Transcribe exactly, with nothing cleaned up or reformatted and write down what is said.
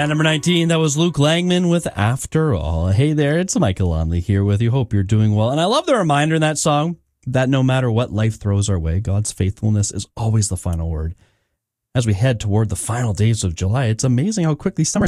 At number nineteen, that was Luke Langman with After All. Hey there, it's Michael Lonley here with you. Hope you're doing well. And I love the reminder in that song that no matter what life throws our way, God's faithfulness is always the final word. As we head toward the final days of July, it's amazing how quickly summer